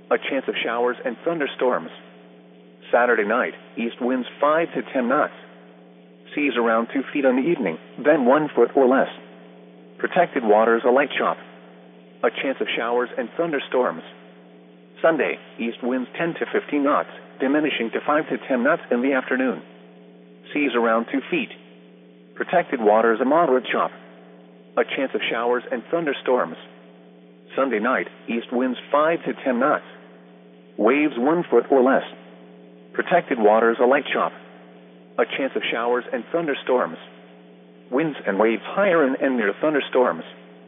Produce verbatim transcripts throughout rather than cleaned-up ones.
A chance of showers and thunderstorms. Saturday night, east winds five to ten knots. Seas around two feet on the evening, then one foot or less. Protected waters a light chop. A chance of showers and thunderstorms. Sunday, east winds ten to fifteen knots, diminishing to five to ten knots in the afternoon. Seas around two feet. Protected waters a moderate chop. A chance of showers and thunderstorms. Sunday night, east winds five to ten knots. Waves one foot or less. Protected waters a light chop. A chance of showers and thunderstorms. Winds and waves higher in and near thunderstorms.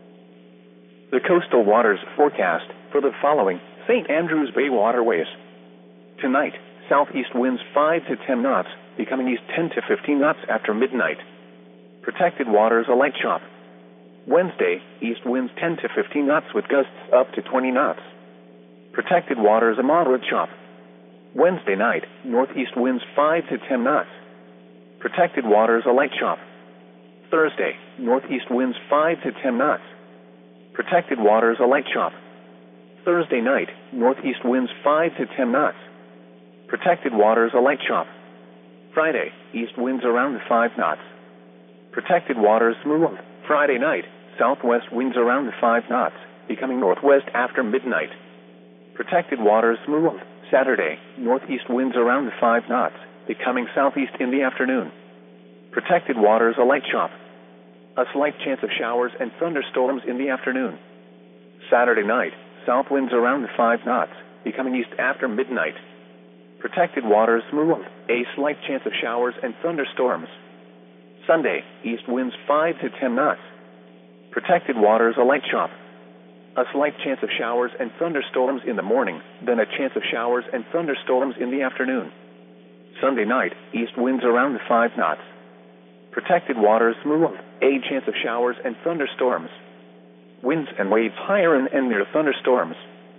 The coastal waters forecast for the following Saint Andrews Bay waterways. Tonight, southeast winds five to ten knots, becoming east ten to fifteen knots after midnight. Protected waters a light chop. Wednesday, east winds ten to fifteen knots with gusts up to twenty knots. Protected waters a moderate chop. Wednesday night, northeast winds five to ten knots. Protected waters a light chop. Thursday, northeast winds five to ten knots. Protected waters a light chop. Thursday night, northeast winds five to ten knots. Protected waters a light chop. Friday, east winds around five knots. Protected waters smooth. Friday night, southwest winds around five knots, becoming northwest after midnight. Protected waters smooth. Saturday, northeast winds around five knots, becoming southeast in the afternoon. Protected waters a light chop. A slight chance of showers and thunderstorms in the afternoon. Saturday night, south winds around five knots, becoming east after midnight. Protected waters smooth. A slight chance of showers and thunderstorms. Sunday, east winds five to ten knots. Protected waters a light chop. A slight chance of showers and thunderstorms in the morning, then a chance of showers and thunderstorms in the afternoon. Sunday night, east winds around five knots. Protected waters smooth. A chance of showers and thunderstorms. Winds and waves higher in and near thunderstorms.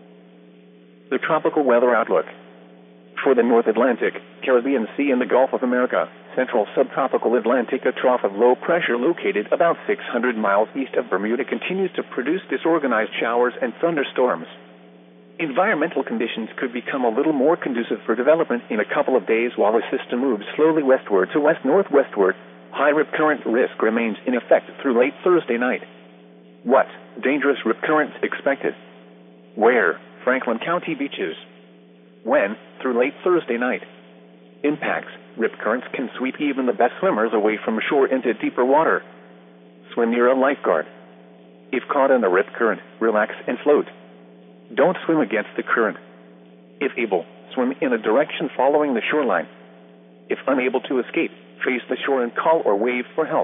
The tropical weather outlook. For the North Atlantic, Caribbean Sea and the Gulf of America, central subtropical Atlantic, a trough of low pressure located about six hundred miles east of Bermuda continues to produce disorganized showers and thunderstorms. Environmental conditions could become a little more conducive for development in a couple of days while the system moves slowly westward to west-northwestward. High rip current risk remains in effect through late Thursday night. What? Dangerous rip currents expected. Where? Franklin County beaches. When? Through late Thursday night. Impacts. Rip currents can sweep even the best swimmers away from shore into deeper water. Swim near a lifeguard. If caught in a rip current, relax and float. Don't swim against the current. If able, swim in a direction following the shoreline. If unable to escape, face the shore and call or wave for help.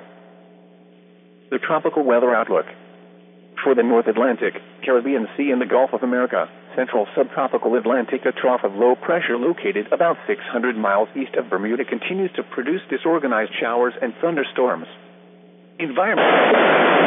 The tropical weather outlook. For the North Atlantic, Caribbean Sea and the Gulf of America, central subtropical Atlantic, a trough of low pressure located about six hundred miles east of Bermuda continues to produce disorganized showers and thunderstorms. Environment.